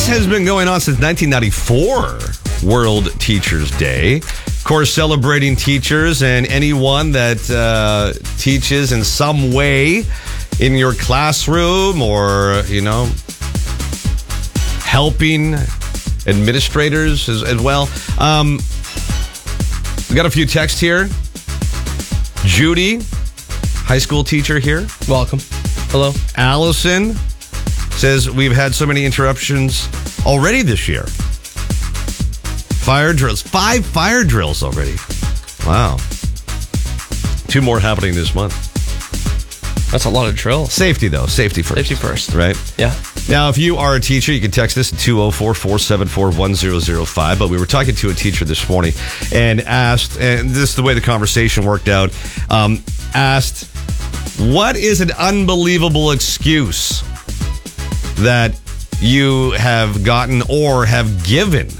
has been going on since 1994, World Teachers Day. Of course, celebrating teachers and anyone that teaches in some way in your classroom or, helping administrators as well. We got a few texts here. Judy, high school teacher here. Welcome. Hello. Allison says we've had so many interruptions already this year. Fire drills. 5 fire drills already. Wow. 2 more happening this month. That's a lot of drills. Safety, though. Safety first. Safety first. Right? Yeah. Now, if you are a teacher, you can text us at 204-474-1005. But we were talking to a teacher this morning and asked, and this is the way the conversation worked out, asked, what is an unbelievable excuse that you have gotten or have given?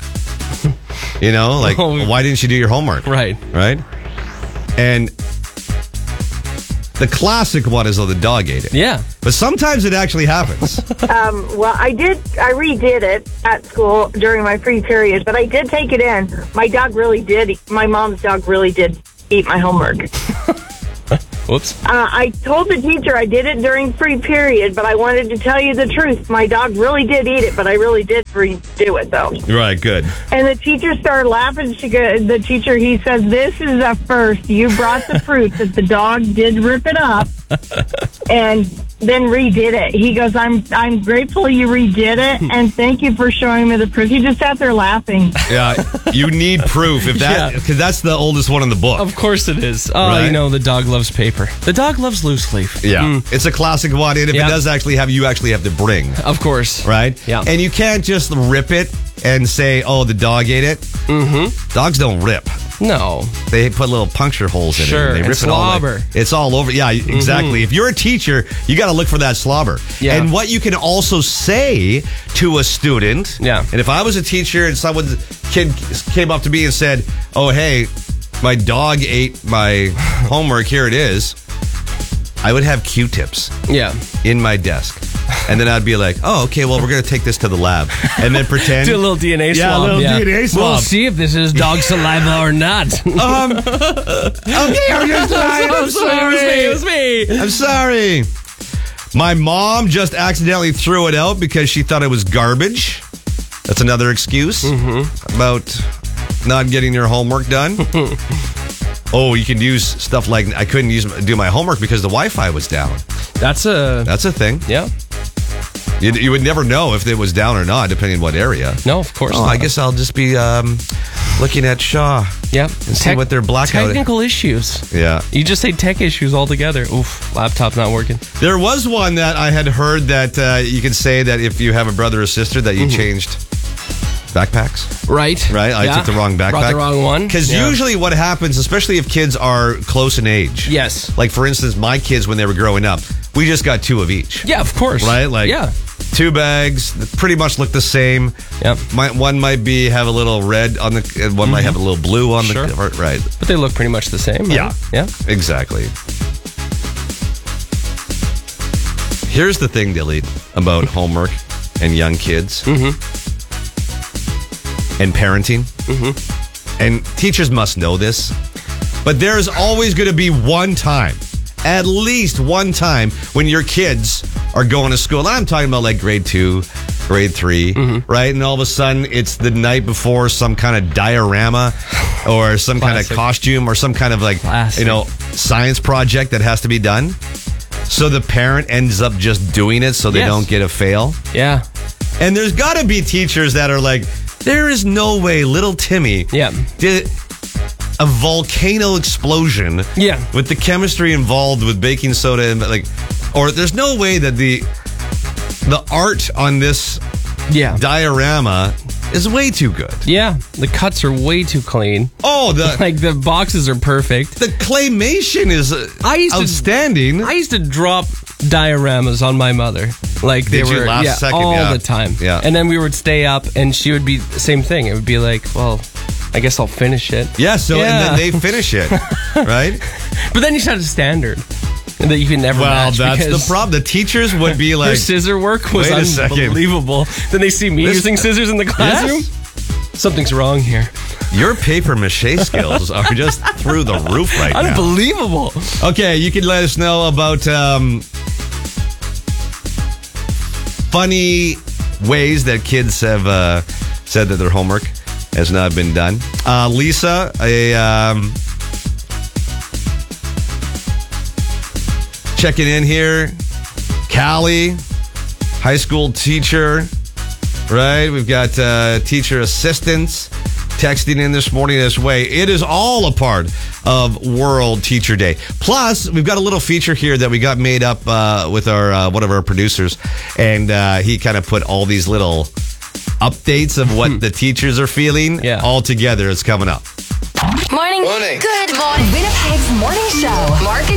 Why didn't you do your homework? Right. Right? And the classic one is, the dog ate it. Yeah. But sometimes it actually happens. Well, I redid it at school during my free period, but I did take it in. My mom's dog really did eat my homework. Whoops. I told the teacher I did it during free period, but I wanted to tell you the truth. My dog really did eat it, but I really did redo it, though. Right, good. And the teacher started laughing. He says, this is a first. You brought the proof that the dog did rip it up and then redid it. He goes, I'm grateful you redid it, and thank you for showing me the proof. He just sat there laughing. Yeah, you need proof because that's the oldest one in the book. Of course it is. Oh, right? The dog loves paper. The dog loves loose leaf. Yeah, It's a classic one. And if it does actually have, you actually have to bring. Of course. Right? Yeah. And you can't just rip it and say, oh, the dog ate it. Mm-hmm. Dogs don't rip. No. They put little puncture holes in it. Sure, And they rip it all. slobber. It's all over. Yeah, exactly. If you're a teacher, you got to look for that slobber. Yeah. And what you can also say to a student. Yeah. And if I was a teacher and someone's kid came up to me and said, oh, hey, my dog ate my homework, here it is, I would have Q-tips in my desk. And then I'd be like, oh, okay, well, we're going to take this to the lab. And then pretend. Do a little DNA swab. Yeah, a little DNA swab. We'll see if this is dog saliva or not. Okay, I'm sorry. It was me. I'm sorry. My mom just accidentally threw it out because she thought it was garbage. That's another excuse about not getting your homework done. Oh, you can use stuff like I couldn't do my homework because the Wi-Fi was down. That's a thing. Yeah. You would never know if it was down or not, depending on what area. No, of course not. I guess I'll just be looking at Shaw. Yep. And see what their blackout. Technical issues. Yeah. You just say tech issues altogether. Oof, laptop not working. There was one that I had heard that you could say that if you have a brother or sister that you changed backpacks. Right. I took the wrong backpack. Brought the wrong one. Because usually what happens, especially if kids are close in age. Yes. Like, for instance, my kids, when they were growing up, we just got 2 of each. Yeah, of course. Right? Like, yeah. 2 bags that pretty much look the same. Yep. One might have a little red on the, and one might have a little blue on Sure. the, right? But they look pretty much the same, right? Yeah. Yeah. Exactly. Here's the thing, Dilly, about homework and young kids and parenting. And teachers must know this, but there's always going to be one time, at least one time, when your kids are going to school. I'm talking about like grade 2, grade 3, right? And all of a sudden, it's the night before some kind of diorama or some kind of costume or some kind of science project that has to be done. So the parent ends up just doing it so they don't get a fail. Yeah. And there's got to be teachers that are like, there is no way little Timmy did a volcano explosion with the chemistry involved with baking soda and or there's no way that the art on this diorama is way too good. Yeah, the cuts are way too clean. Oh, the boxes are perfect. The claymation is outstanding. I used to drop dioramas on my mother. Like they Did you were last second? all the time. Yeah. And then we would stay up and she would be the same thing. It would be like, well, I guess I'll finish it. Yeah, and then they finish it, right? But then you set a standard. that you can never Well, match. that's because the problem. The teachers would be Her like, scissor work was wait a second. unbelievable. Then they see me This- using scissors in the classroom. Something's wrong here. your paper mache skills are just through the roof right now. Unbelievable. Okay, you can let us know about funny ways that kids have said that their homework has not been done. Lisa, checking in here. Callie, high school teacher, right? We've got teacher assistants texting in this morning this way. It is all a part of World Teacher Day. Plus, we've got a little feature here that we got made up with our one of our producers, and he kind of put all these little updates of what the teachers are feeling all together. It's coming up. Morning. Good morning. Winnipeg's morning show. Mark and